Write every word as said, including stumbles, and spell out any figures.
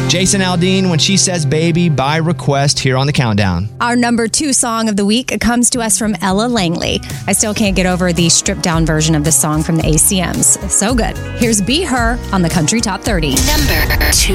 Jason Aldean, When She Says Baby, by request here on the Countdown. Our number two song of the week comes to us from Ella Langley. I still can't get over the stripped down version of this song from the A C Ms. So good. Here's Be Her on the Country Top thirty. Number two.